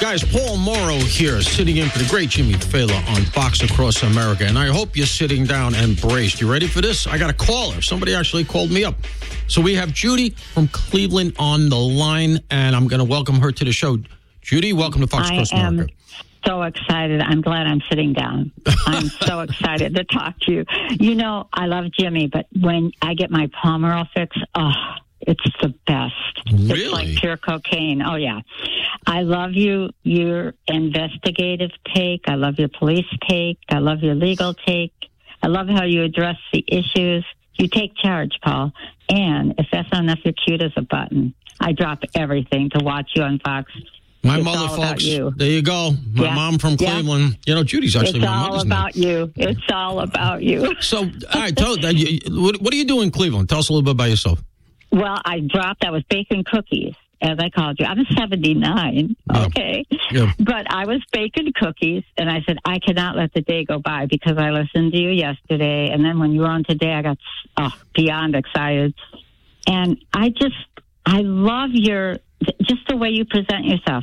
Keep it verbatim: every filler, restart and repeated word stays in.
Guys, Paul Morrow here, sitting in for the great Jimmy Fallon on Fox Across America. And I hope you're sitting down and braced. You ready for this? I got a caller. Somebody actually called me up. So we have Judy from Cleveland on the line, and I'm going to welcome her to the show. Judy, welcome to Fox Across America. So excited. I'm glad I'm sitting down. I'm so excited to talk to you. You know, I love Jimmy, but when I get my Palmerol fix, oh, it's the best. Really? It's like pure cocaine. Oh, yeah. I love you, your investigative take. I love your police take. I love your legal take. I love how you address the issues. You take charge, Paul. And if that's not enough, you're cute as a button. I drop everything to watch you on Fox. My it's mother, folks. You. There you go. My yeah. mom from Cleveland. Yeah. You know, Judy's actually it's my mother's name. It's all about you. It's all about you. So, all right, tell, uh, you, what, what do you do in Cleveland? Tell us a little bit about yourself. Well, I dropped, I was baking cookies, as I called you. I'm seventy-nine, yeah. okay? Yeah. But I was baking cookies, and I said, I cannot let the day go by because I listened to you yesterday. And then when you were on today, I got oh, beyond excited. And I just, I love your, just the way you present yourself.